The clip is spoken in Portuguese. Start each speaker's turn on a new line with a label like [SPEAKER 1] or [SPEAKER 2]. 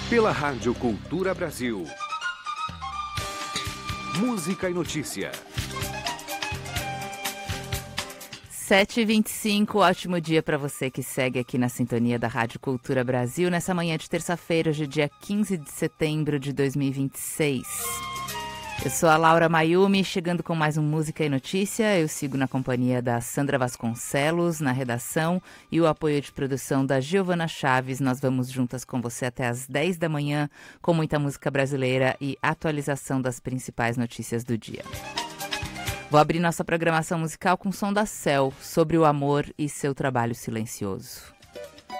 [SPEAKER 1] Pela Rádio Cultura Brasil. Música e notícia.
[SPEAKER 2] 7h25, ótimo dia para você que segue aqui na sintonia da Rádio Cultura Brasil, nessa manhã de terça-feira, hoje é dia 15 de setembro de 2026. Eu sou a Laura Mayumi, chegando com mais um Música e Notícia. Eu sigo na companhia da Sandra Vasconcelos, na redação, e o apoio de produção da Giovana Chaves. Nós vamos juntas com você até às 10 da manhã, com muita música brasileira e atualização das principais notícias do dia. Vou abrir nossa programação musical com o som da Cel, sobre o amor e seu trabalho silencioso.